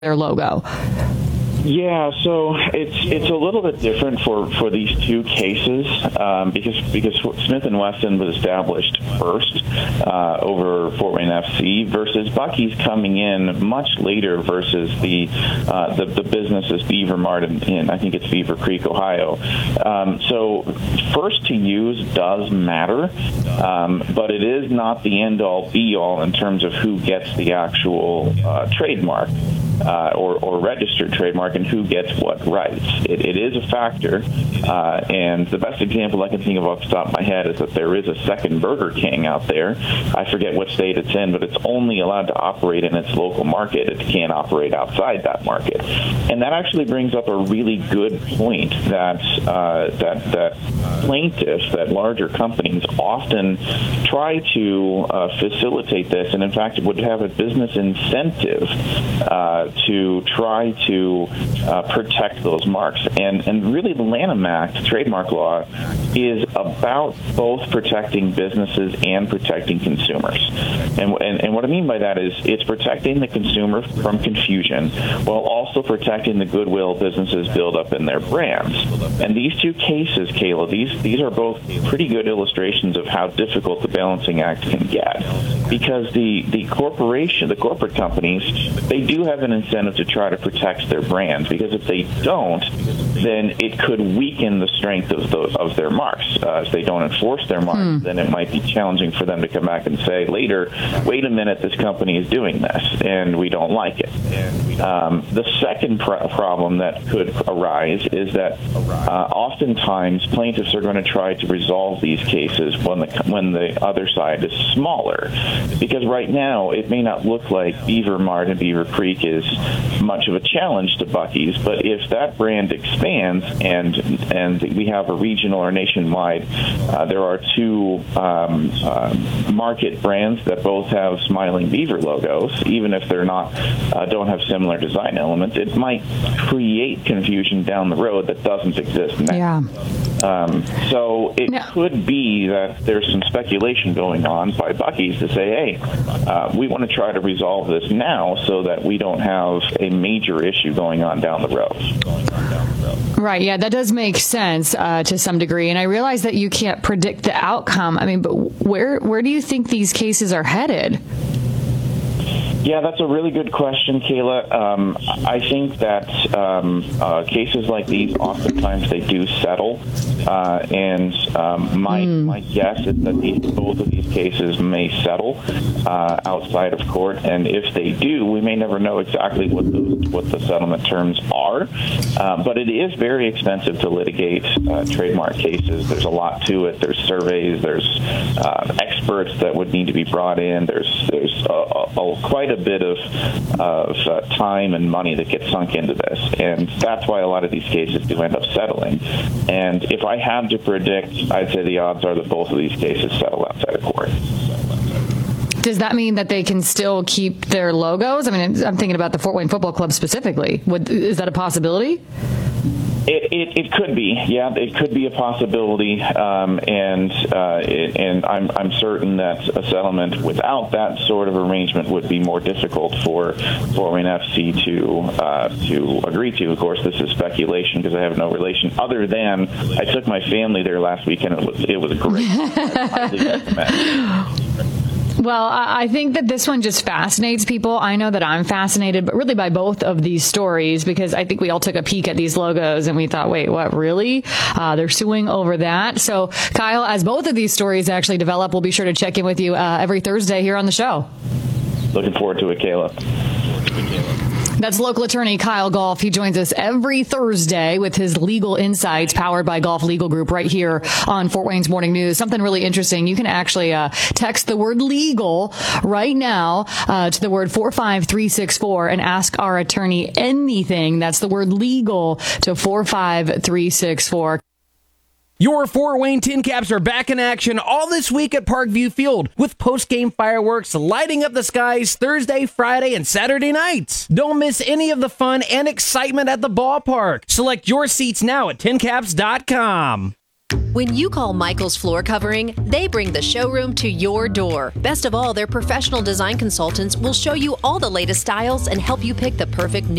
their logo? Yeah, so it's a little bit different for these two cases because Smith & Wesson was established first over Fort Wayne FC versus Buc-ee's coming in much later versus the business is Beaver Mart in I think it's Beaver Creek, Ohio. So first to use does matter, but it is not the end-all be-all in terms of who gets the actual trademark. Or registered trademark and who gets what rights. It is a factor, and the best example I can think of off the top of my head is that there is a second Burger King out there. I forget what state it's in, but it's only allowed to operate in its local market. It can't operate outside that market. And that actually brings up a really good point that plaintiffs, that larger companies often try to facilitate this, and in fact would have a business incentive to try to protect those marks. And really the Lanham Act, trademark law, is about both protecting businesses and protecting consumers. And what I mean by that is it's protecting the consumer from confusion while also protecting the goodwill businesses build up in their brands. And these two cases, Kayla, these are both pretty good illustrations of how difficult the balancing act can get. Because the corporate companies, they do have an incentive to try to protect their brands, because if they don't, then it could weaken the strength of their marks. If they don't enforce their marks, then it might be challenging for them to come back and say later, wait a minute, this company is doing this, and we don't like it. The second problem that could arise is that oftentimes plaintiffs are going to try to resolve these cases when the other side is smaller, because right now it may not look like Beaver Mart and Beaver Creek is much of a challenge to Buc-ee's, but if that brand expands and we have a regional or nationwide, there are two market brands that both have Smiling Beaver logos, even if they're not don't have similar design elements, it might create confusion down the road that doesn't exist now. Yeah. So it could be that there's some speculation going on by Buc-ee's to say, hey, we want to try to resolve this now so that we don't have a major issue going on down the road. Right. Yeah, that does make sense to some degree. And I realize that you can't predict the outcome. I mean, but where do you think these cases are headed? Yeah, that's a really good question, Kayla. I think that cases like these, oftentimes they do settle. And my guess is that both of these cases may settle outside of court. And if they do, we may never know exactly what the settlement terms are. But it is very expensive to litigate trademark cases. There's a lot to it. There's surveys. There's experts that would need to be brought in. There's quite a bit of time and money that gets sunk into this, and that's why a lot of these cases do end up settling. And if I had to predict, I'd say the odds are that both of these cases settle outside of court. Does that mean that they can still keep their logos? I mean, I'm thinking about the Fort Wayne Football Club specifically. Is that a possibility? It could be, yeah. It could be a possibility, and I'm certain that a settlement without that sort of arrangement would be more difficult for Fort Wayne FC to agree to. Of course, this is speculation because I have no relation other than I took my family there last weekend. It was great. I highly recommend. Well, I think that this one just fascinates people. I know that I'm fascinated, but really by both of these stories, because I think we all took a peek at these logos and we thought, wait, what, really? They're suing over that. So, Kyle, as both of these stories actually develop, we'll be sure to check in with you every Thursday here on the show. Looking forward to it, Kayla. That's local attorney Kyle Golf. He joins us every Thursday with his legal insights powered by Golf Legal Group right here on Fort Wayne's Morning News. Something really interesting. You can actually text the word legal right now to the word 45364 and ask our attorney anything. That's the word legal to 45364. Your Fort Wayne Tin Caps are back in action all this week at Parkview Field with post-game fireworks lighting up the skies Thursday, Friday, and Saturday nights. Don't miss any of the fun and excitement at the ballpark. Select your seats now at tincaps.com. When you call Michael's Floor Covering, they bring the showroom to your door. Best of all, their professional design consultants will show you all the latest styles and help you pick the perfect new